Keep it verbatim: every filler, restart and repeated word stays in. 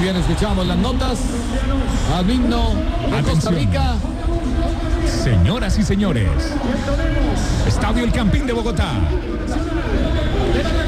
bien, escuchamos las notas al himno de Costa Rica. Señoras y señores, Estadio El Campín de Bogotá.